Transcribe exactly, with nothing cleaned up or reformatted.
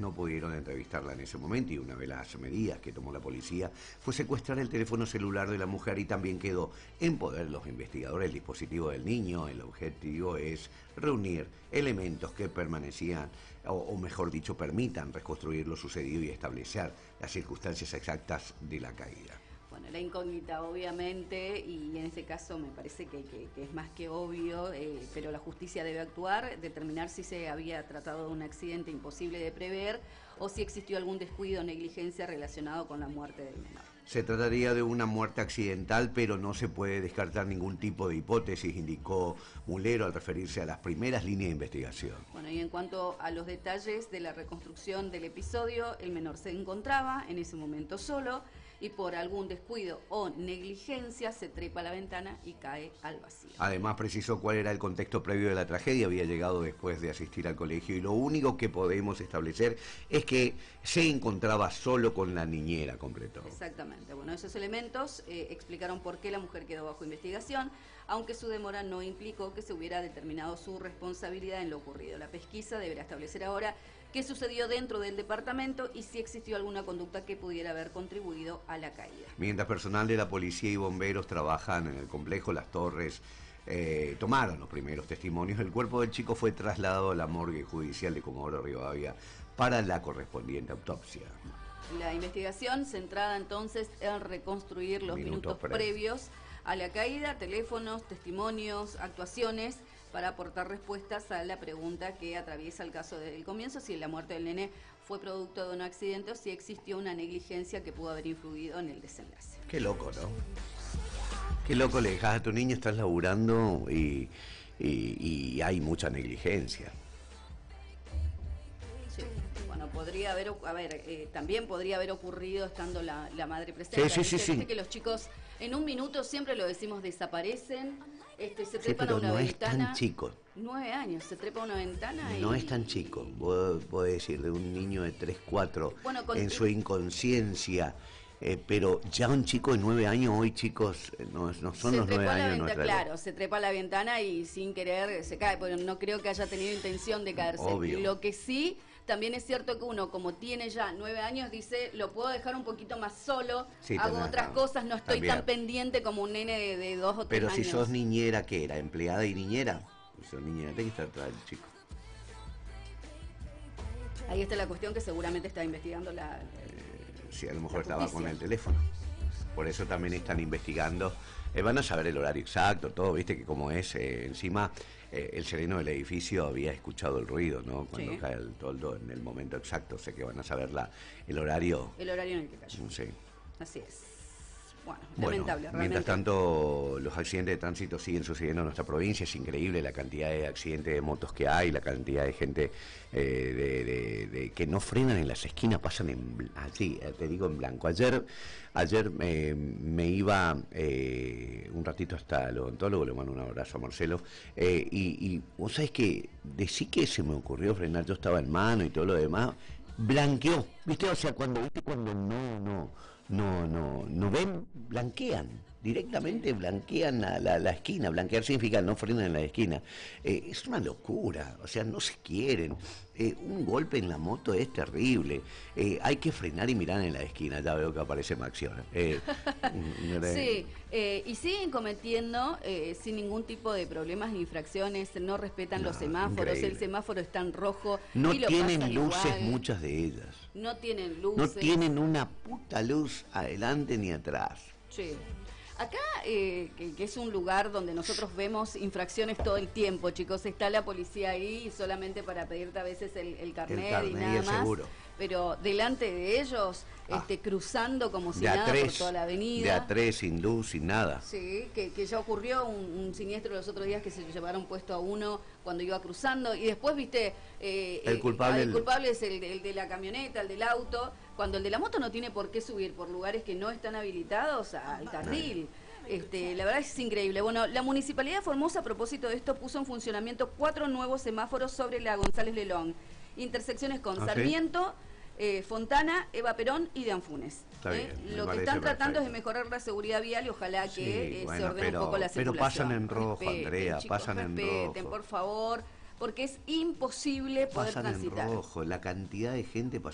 no pudieron entrevistarla en ese momento y una de las medidas que tomó la policía fue secuestrar el teléfono celular de la mujer y también quedó en poder de los investigadores el dispositivo del niño. El objetivo es reunir elementos que permanecían, o, o mejor dicho, permitan reconstruir lo sucedido y establecer las circunstancias exactas de la caída. Bueno, la incógnita obviamente, y en este caso me parece que, que, que es más que obvio, eh, pero la justicia debe actuar, determinar si se había tratado de un accidente imposible de prever o si existió algún descuido o negligencia relacionado con la muerte del menor. Se trataría de una muerte accidental, pero no se puede descartar ningún tipo de hipótesis, indicó Mulero al referirse a las primeras líneas de investigación. Bueno, y en cuanto a los detalles de la reconstrucción del episodio, el menor se encontraba en ese momento solo y por algún descuido o negligencia se trepa a la ventana y cae al vacío. Además precisó cuál era el contexto previo de la tragedia. Había llegado después de asistir al colegio y lo único que podemos establecer es que se encontraba solo con la niñera, completó. Exactamente. Bueno, esos elementos eh, explicaron por qué la mujer quedó bajo investigación, aunque su demora no implicó que se hubiera determinado su responsabilidad en lo ocurrido. La pesquisa deberá establecer ahora qué sucedió dentro del departamento y si existió alguna conducta que pudiera haber contribuido a la caída. Mientras personal de la policía y bomberos trabajan en el complejo Las Torres, eh, tomaron los primeros testimonios, el cuerpo del chico fue trasladado a la morgue judicial de Comodoro Rivadavia para la correspondiente autopsia. La investigación centrada entonces en reconstruir los minutos, minutos pre previos a la caída, teléfonos, testimonios, actuaciones, para aportar respuestas a la pregunta que atraviesa el caso desde el comienzo, si la muerte del nene fue producto de un accidente o si existió una negligencia que pudo haber influido en el desenlace. Qué loco, ¿no? Qué loco, le dejas a tu niño, estás laburando y, y, y hay mucha negligencia. Sí. Bueno, podría haber, a ver, eh, también podría haber ocurrido estando la, la madre presente. Sí, sí, sí, sí. Que los chicos en un minuto, siempre lo decimos, desaparecen, este, se sí, trepan a una no ventana. Es tan chico. Nueve años, se trepa a una ventana y... No es tan chico, vos podés decir, de un niño de tres, cuatro, bueno, con... en su inconsciencia. Eh, pero ya un chico de nueve años, hoy chicos, no, no son se los nueve años ventana, nuestra claro, edad. Se trepa a la ventana y sin querer se cae, porque no creo que haya tenido intención de caerse. Obvio. Lo que sí, también es cierto que uno, como tiene ya nueve años, dice, lo puedo dejar un poquito más solo, sí, hago tenés, otras no, cosas, no estoy también. tan pendiente como un nene de, de dos o tres pero años. Pero si sos niñera, ¿qué era? ¿Empleada y niñera? Si sos niñera, tenés que estar atrás del chico. Ahí está la cuestión que seguramente está investigando la... Eh, sí, a lo mejor estaba con el teléfono. Por eso también están investigando, eh, van a saber el horario exacto, todo, viste que como es, eh, encima eh, el sereno del edificio había escuchado el ruido, ¿no? Cuando sí. cae el toldo en el momento exacto, o sea que van a saber la, el horario. El horario en el que cayó. Sí. Así es. Bueno, bueno, lamentable, realmente. Mientras tanto, los accidentes de tránsito siguen sucediendo en nuestra provincia. Es increíble la cantidad de accidentes de motos que hay, la cantidad de gente eh, de, de, de que no frenan en las esquinas, pasan en así, te digo, en blanco. Ayer, ayer eh, me iba eh, un ratito hasta el odontólogo, le mando un abrazo a Marcelo, eh, y, y vos sabés que de sí que se me ocurrió frenar, yo estaba en mano y todo lo demás, blanqueó, ¿viste? O sea, cuando, ¿viste? Cuando no, no... No, no, no ven, blanquean, directamente blanquean la, la, la esquina. Blanquear significa no frenan en la esquina. Eh, es una locura, o sea, no se quieren. Eh, un golpe en la moto es terrible. Eh, hay que frenar y mirar en la esquina. Ya veo que aparece Maxiona. Eh, sí, eh, y siguen cometiendo eh, sin ningún tipo de problemas ni infracciones. No respetan no, los semáforos. Increíble. El semáforo está en rojo. No y lo tienen luces, igual. Muchas de ellas. No tienen luces. No tienen una puta luz adelante ni atrás. Sí. Acá, eh, que, que es un lugar donde nosotros vemos infracciones todo el tiempo, chicos, está la policía ahí solamente para pedirte a veces el, el carnet, el carnet y nada y el más, seguro. Pero delante de ellos, ah. este, cruzando como si nada tres, por toda la avenida. De a tres, sin luz, sin nada. Sí, que, que ya ocurrió un, un siniestro los otros días que se llevaron puesto a uno cuando iba cruzando y después, viste, eh, el, culpable, eh, el culpable es el, el de la camioneta, el del auto, cuando el de la moto no tiene por qué subir por lugares que no están habilitados al carril. Este, la verdad es increíble. Bueno, la Municipalidad de Formosa, a propósito de esto, puso en funcionamiento cuatro nuevos semáforos sobre la González Lelón. Intersecciones con ¿Ah, Sarmiento, sí? eh, Fontana, Eva Perón y de Anfunes. ¿eh? Bien, Lo que están tratando perfecto. Es de mejorar la seguridad vial y ojalá sí, que eh, bueno, se ordene pero, un poco la circulación. Pero pasan en rojo, respeten, Andrea, chicos, pasan respeten, en rojo. por favor. porque es imposible poder Pasan en transitar. rojo, la cantidad de gente